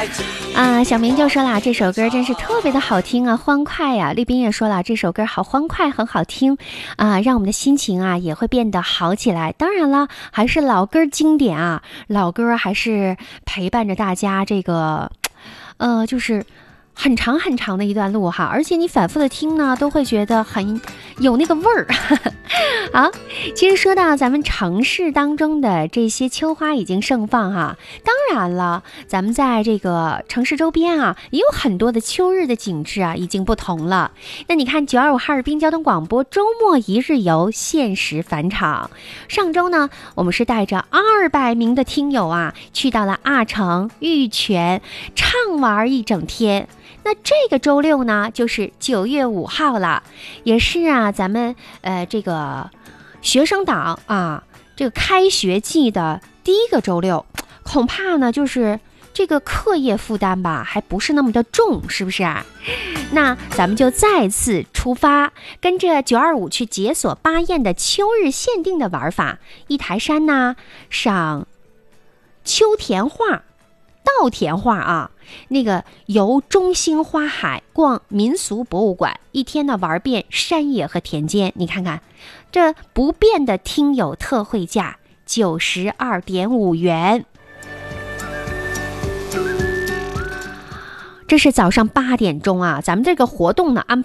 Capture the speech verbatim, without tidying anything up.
啊，小明就说了，这首歌真是特别的好听啊，欢快呀、啊。丽斌也说了，这首歌好欢快，很好听啊，让我们的心情啊也会变得好起来。当然了，还是老歌经典啊，老歌还是陪伴着大家这个，呃，就是很长很长的一段路哈，而且你反复的听呢，都会觉得很有那个味儿。好，其实说到咱们城市当中的这些秋花已经盛放哈，当然了，咱们在这个城市周边啊，也有很多的秋日的景致啊，已经不同了。那你看九二五哈尔滨交通广播周末一日游限时返场，上周呢，我们是带着二百名的听友啊，去到了阿城、玉泉，畅玩一整天。那这个周六呢，就是九月五号了，也是啊，咱们呃这个学生党啊，这个开学季的第一个周六，恐怕呢就是这个课业负担吧，还不是那么的重，是不是啊？那咱们就再次出发，跟着九二五去解锁巴彦的秋日限定的玩法，一台山呢赏秋田画。稻田画啊，那个游中兴花海，逛民俗博物馆，一天呢玩遍山野和田间。你看看，这不变的听友特惠价九十二点五元。这是早上八点钟啊，咱们这个活动呢安排